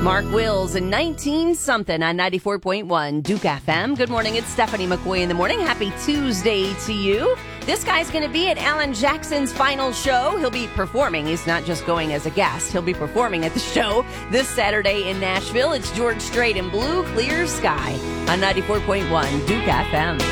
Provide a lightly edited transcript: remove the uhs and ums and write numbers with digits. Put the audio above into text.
Mark Wills and 19-something on 94.1 Duke FM. Good morning, it's Stephanie McCoy in the morning. Happy Tuesday to you. This guy's going to be at Alan Jackson's final show. He'll be performing. He's not just going as a guest. He'll be performing at the show this Saturday in Nashville. It's George Strait and Blue Clear Sky on 94.1 Duke FM.